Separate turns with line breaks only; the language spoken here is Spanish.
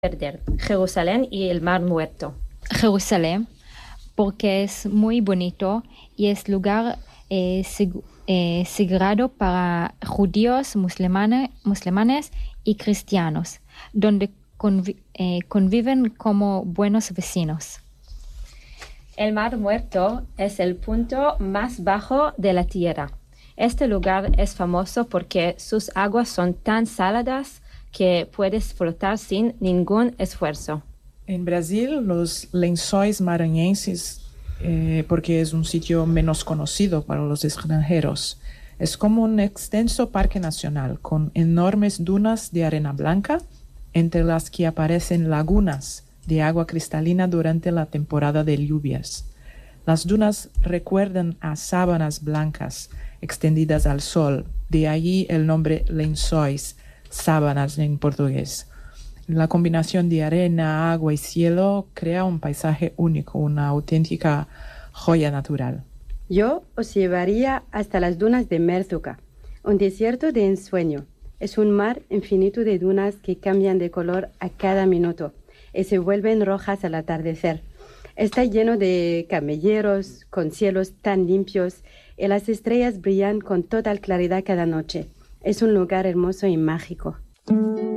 perder, Jerusalén y el Mar Muerto.
Jerusalén, porque es muy bonito y es lugar sagrado para judíos, musulmanes y cristianos, donde conviven como buenos vecinos.
El Mar Muerto es el punto más bajo de la tierra. Este lugar es famoso porque sus aguas son tan saladas que puedes flotar sin ningún esfuerzo.
En Brasil, los Lençóis Maranhenses, porque es un sitio menos conocido para los extranjeros, es como un extenso parque nacional con enormes dunas de arena blanca, entre las que aparecen lagunas de agua cristalina durante la temporada de lluvias. Las dunas recuerdan a sábanas blancas extendidas al sol, de allí el nombre Lençóis, sábanas en portugués. La combinación de arena, agua y cielo crea un paisaje único, una auténtica joya natural.
Yo os llevaría hasta las dunas de Mérzuca, un desierto de ensueño. Es un mar infinito de dunas que cambian de color a cada minuto y se vuelven rojas al atardecer. Está lleno de camelleros, con cielos tan limpios, y las estrellas brillan con total claridad cada noche. Es un lugar hermoso y mágico.